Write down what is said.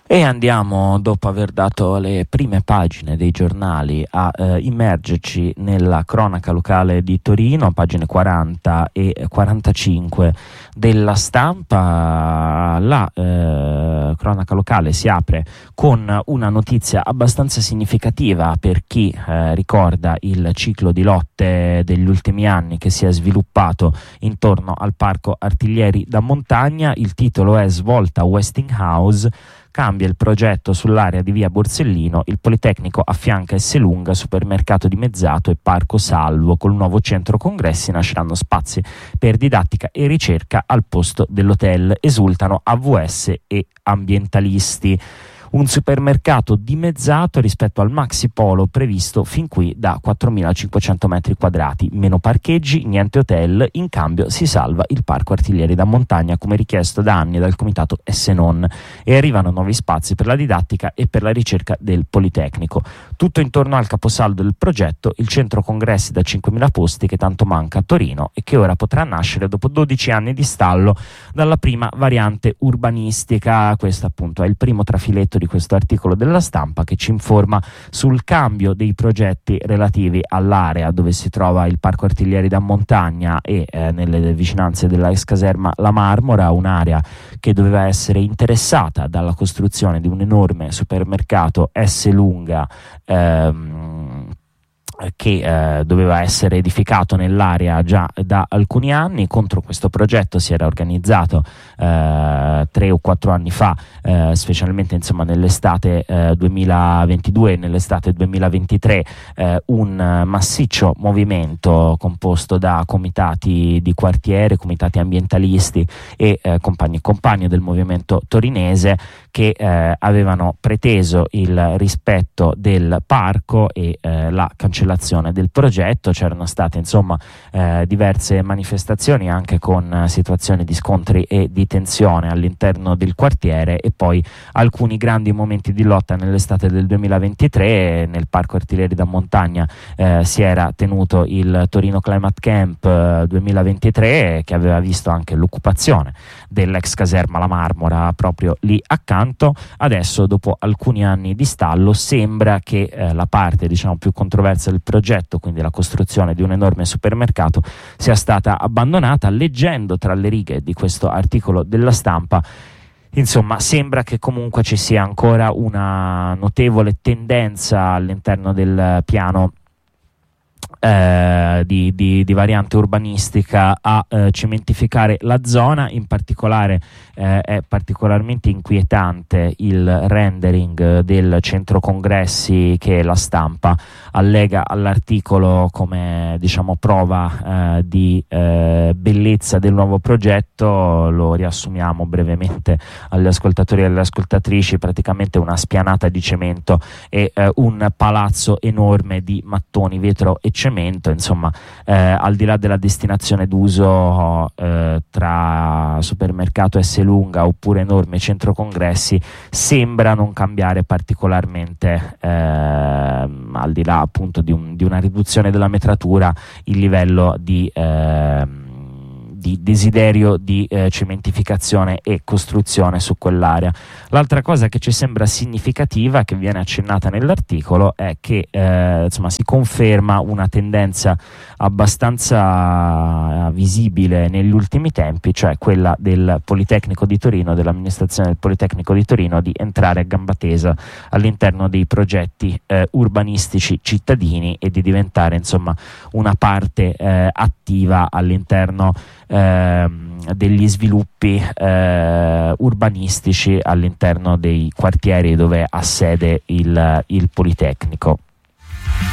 E andiamo, dopo aver dato le prime pagine dei giornali, a immergerci nella cronaca locale di Torino, pagine 40 e 45 della Stampa. La cronaca locale si apre con una notizia abbastanza significativa per chi ricorda il ciclo di lotte degli ultimi anni che si è sviluppato intorno al Parco Artiglieri da Montagna. Il titolo è "Svolta Westinghouse, cambia il progetto sull'area di via Borsellino, il Politecnico affianca Esselunga, supermercato dimezzato e Parco Salvo. Col nuovo centro congressi nasceranno spazi per didattica e ricerca al posto dell'hotel", esultano AVS e ambientalisti. Un supermercato dimezzato rispetto al maxi polo previsto fin qui da 4.500 metri quadrati, meno parcheggi, niente hotel, in cambio si salva il Parco Artiglieri da Montagna come richiesto da anni dal comitato SNON, e arrivano nuovi spazi per la didattica e per la ricerca del Politecnico. Tutto intorno al caposaldo del progetto, il centro congressi da 5.000 posti che tanto manca a Torino e che ora potrà nascere dopo 12 anni di stallo dalla prima variante urbanistica. Questo appunto è il primo trafiletto di questo articolo della Stampa, che ci informa sul cambio dei progetti relativi all'area dove si trova il Parco Artiglieri da Montagna e nelle vicinanze della ex caserma La Marmora, un'area che doveva essere interessata dalla costruzione di un enorme supermercato Esselunga che doveva essere edificato nell'area già da alcuni anni. Contro questo progetto si era organizzato 3 o 4 anni fa, specialmente insomma nell'estate 2022 e nell'estate 2023, un massiccio movimento composto da comitati di quartiere, comitati ambientalisti e compagni e compagne del movimento torinese, che avevano preteso il rispetto del parco e la cancellazione del progetto. C'erano state insomma diverse manifestazioni, anche con situazioni di scontri e di tensione all'interno del quartiere, e poi alcuni grandi momenti di lotta nell'estate del 2023. Nel Parco Artiglieri da Montagna si era tenuto il Torino Climate Camp 2023, che aveva visto anche l'occupazione dell'ex caserma La Marmora proprio lì accanto. Adesso, dopo alcuni anni di stallo, sembra che la parte diciamo più controversa del progetto, quindi la costruzione di un enorme supermercato, sia stata abbandonata. Leggendo tra le righe di questo articolo della Stampa, insomma, sembra che comunque ci sia ancora una notevole tendenza all'interno del piano di variante urbanistica a cementificare la zona. In particolare è particolarmente inquietante il rendering del centro congressi che la Stampa allega all'articolo come diciamo prova di bellezza del nuovo progetto. Lo riassumiamo brevemente agli ascoltatori e alle ascoltatrici: praticamente una spianata di cemento e un palazzo enorme di mattoni, vetro e cemento. Insomma, al di là della destinazione d'uso tra supermercato Esselunga oppure enorme centro congressi, sembra non cambiare particolarmente, al di là appunto di una riduzione della metratura, il livello di desiderio di cementificazione e costruzione su quell'area. L'altra cosa che ci sembra significativa, che viene accennata nell'articolo, è che insomma si conferma una tendenza abbastanza visibile negli ultimi tempi, cioè quella del Politecnico di Torino, dell'amministrazione del Politecnico di Torino, di entrare a gamba tesa all'interno dei progetti urbanistici cittadini e di diventare insomma una parte attiva all'interno degli sviluppi urbanistici all'interno dei quartieri dove ha sede il Politecnico.